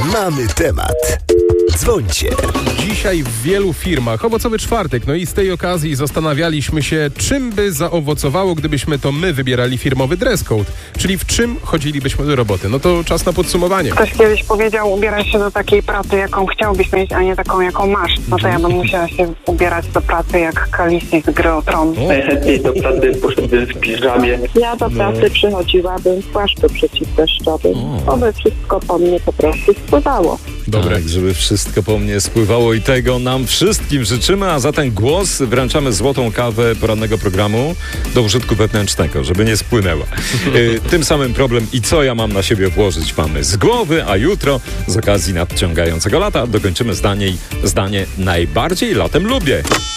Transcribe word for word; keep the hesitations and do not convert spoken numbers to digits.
Mamy temat. Dzwońcie. Dzisiaj w wielu firmach owocowy czwartek, no i z tej okazji zastanawialiśmy się, czym by zaowocowało, gdybyśmy to my wybierali firmowy dress code, czyli w czym chodzilibyśmy do roboty. No to czas na podsumowanie. Ktoś kiedyś powiedział, ubieraj się do takiej pracy, jaką chciałbyś mieć, a nie taką, jaką masz. No to ja bym musiała się ubierać do pracy jak Khaleesi z Gry o Tron. Najchętniej do pracy poszedłbym w piżamie. Ja do pracy przychodziłabym w płaszczu przeciwdeszczowym. Oby wszystko po mnie po prostu spływało. Dobre. Tak, żeby wszystko po mnie spływało i tego nam wszystkim życzymy, a za ten głos wręczamy złotą kawę porannego programu do użytku wewnętrznego, żeby nie spłynęła. Y, tym samym problem i co ja mam na siebie włożyć mamy z głowy, a jutro z okazji nadciągającego lata dokończymy zdanie, zdanie najbardziej latem lubię.